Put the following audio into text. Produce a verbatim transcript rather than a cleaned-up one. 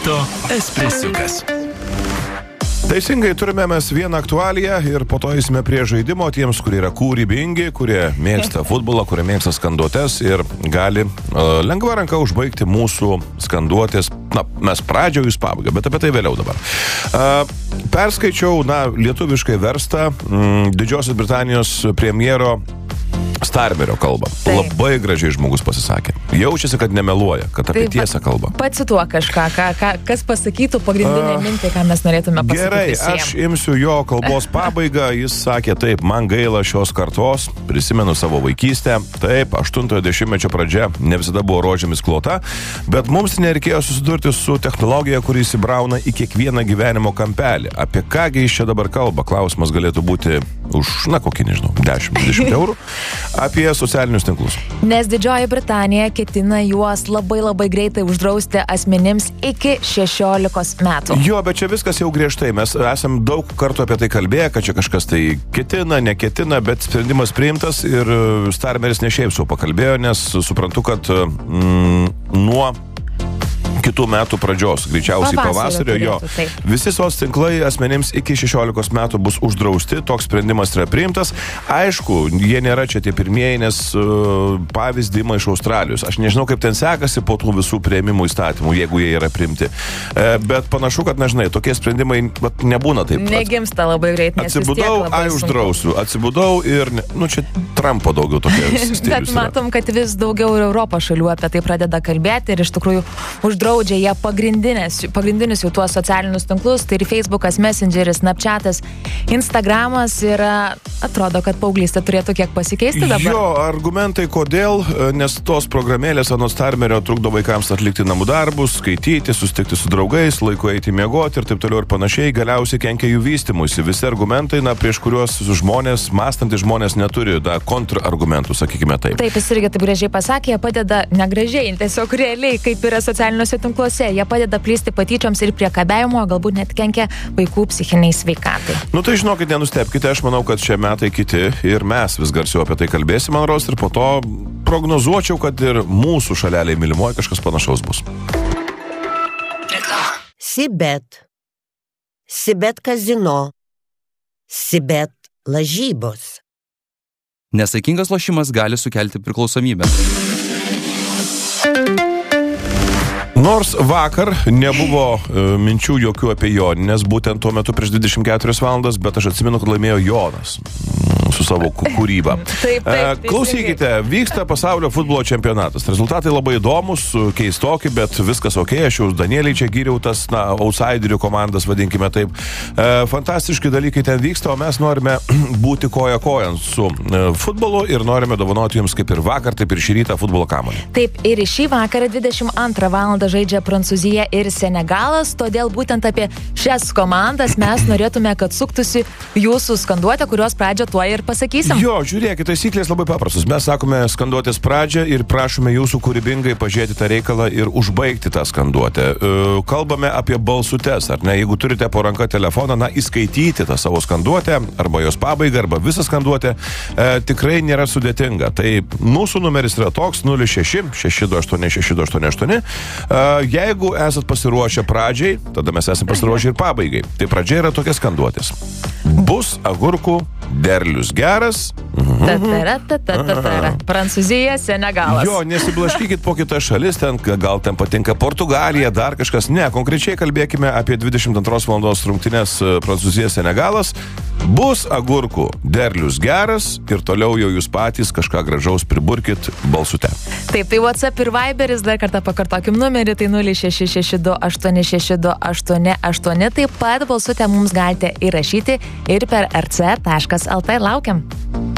Ryto espresiukas. Teisingai, turime mes vieną aktualiją ir po to eisime prie žaidimo tiems, kurie yra kūrybingi, kurie mėgsta futbolą, kurie mėgsta skanduotes ir gali uh, lengva ranka užbaigti mūsų skanduotės. Na, mes pradžią, jūs pabaigą, bet apie tai vėliau dabar. Uh, perskaičiau, na, lietuviškai verstą mm, Didžiosios Britanijos premjero Starmerio kalbą. Taip. Labai gražiai žmogus pasisakė. Jaučiasi, kad nemeluoja, kad apie Taip, tiesą kalba. Pacituok kažką, ką, ką, kas pasakytų pagrindinę uh, mintį, ką mes norėtume pasakyti. Gerai, visiems. Aš imsiu jo kalbos pabaigą. Jis sakė, taip, man gaila šios kartos, prisimenu savo vaikystę. Taip, aštuntojo dešimtmečio pradžia ne visada buvo rožėmis klota, bet mums nereikėjo susidurti su technologija, kuri įsibrauna į kiekvieną gyvenimo kampelį. Apie kągi jis čia dabar kalba? Klausimas galėtų būti už, na, kokį, nežinau, dešimt dvidešimt eurų. Apie socialinius tinklus. Nes Didžioji Britanija ketina juos labai labai greitai uždrausti asmenims iki šešiolikos metų. Jo, bet čia viskas jau griežtai. Mes esam daug kartų apie tai kalbėję, kad čia kažkas tai ketina, neketina, bet sprendimas priimtas ir Starmeris ne šiaip sau pakalbėjo, nes suprantu, kad mm, nuo kitų metų pradžios, greičiausiai pavasario, turėtų, jo. taip. Visi sos tinklai asmenims iki šešiolikos metų bus uždrausti, toks sprendimas yra priimtas. Aišku, jie nėra čia tie pirmieji, nes uh, pavyzdį ima iš Australijos. Aš nežinau, kaip ten sekasi po tų visų priėmimų įstatymų, jeigu jie yra priimti. E, bet panašu, kad, nežinai, tokie sprendimai vat, nebūna taip. Negimsta labai greit, nes Atsibudau, ai uždrausiu. Atsibudau ir, nu, čia Trumpo daugiau tokie stilius. Bet matom, kad vis daugiau ir Europos šalių apie tai pradeda kalbėti ir iš tikrųjų uždraudžia jie pagrindinius jau tuos socialinius tinklus, tai ir Facebookas, Messengeris, Snapchatas, Instagramas ir atrodo, kad paauglystė turėtų kiek pasikeisti dabar. Jo, argumentai kodėl, nes tos programėlės anot Starmerio trukdo vaikams atlikti namų darbus, skaityti, susitikti su draugais, laiku eiti miegoti ir taip toliau ir panašiai, galiausiai kenkia jų vystymuisi. Visi argumentai, na, prieš kuriuos žmonės, mąstantys žmonės neturi, da, kontrargumentų, sakykime taip. Taip, jis irgi taip gražiai pasakė, jie padeda negražiai, tiesiog realiai, kaip yra socialiniuose tinkluose, jie padeda plisti patyčioms ir priekabiavimo, galbūt net kenkia vaikų psichiniai sveikatai. Nu tai žinokit, nenustebkite, aš manau, kad šie metai kiti ir mes vis garsiau apie tai kalbėsim, man rodos, ir po to prognozuočiau, kad ir mūsų šaleliai mylimoji kažkas panašaus bus. Sibet. Sibet kazino. Sibet lažybos. Nesaikingas lošimas gali sukelti priklausomybę. Nors vakar nebuvo e, minčių jokių apie Jonines, būtent tuo metu prieš dvidešimt keturias valandas, bet aš atsimenu, kad laimėjo Jonas su savo kūryba. Taip, taip, e, klausykite, vyksta pasaulio futbolo čempionatas. Rezultatai labai įdomus, keistoki, bet viskas ok. Aš jau Danieliai čia gyriau tas, na, outsiderių komandas, vadinkime taip. E, fantastiški dalykai ten vyksta, o mes norime būti koja kojant su e, futbolu ir norime dovanoti jums kaip ir vakar, taip ir šį rytą futbolo kamuolį. Taip, ir šį vakarą dvidešimt antrą valandą žaidžia Prancūzija ir Senegalas, todėl būtent apie šias komandas mes norėtume, kad suktųsi jūsų skanduotę, kurios pradžią tuo ir pasakysim. Jo, žiūrėkit, taisyklės labai paprastos. Mes sakome skanduotės pradžią ir prašome jūsų kūrybingai pažiūrėti tą reikalą ir užbaigti tą skanduotę. Kalbame apie balsutes, ar ne? Jeigu turite po ranka telefoną, na, įskaityti tą savo skanduotę, arba jos pabaigą, arba visą skanduotę, e, tikrai nėra sudėtinga. Tai mūsų numeris yra toks nulis šeši šeši du aštuoni šeši du aštuoni aštuoni. E, jeigu esat pasiruošę pradžiai, tada mes esame pasiruošę ir pabaigai. Tai pradžia yra tokia skanduotės. Bus agurkų derlius geras. Tatara, tatara, tatara. Prancūzija, Senegalas. Jo, nesiblaškykit po kitas šalis, ten gal ten patinka Portugalija, dar kažkas. Ne, konkrečiai kalbėkime apie dvidešimt antros valandos rungtynes Prancūzija, Senegalas. Bus agurkų derlius geras ir toliau jau jūs patys kažką gražaus priburkit balsute. Taip, tai WhatsApp ir Viberis, dar kartą pakartokim numerį, tai nulis šeši šeši du aštuoni šeši du aštuoni aštuoni. Taip pat balsutę mums galite įrašyti ir per r c taškas l t. Laukiam.